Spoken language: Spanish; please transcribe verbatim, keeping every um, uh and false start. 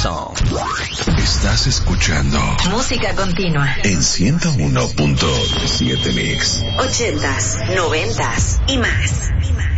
Song. Estás escuchando música continua en ciento uno punto siete Mix. Ochentas, noventas y más. Y más.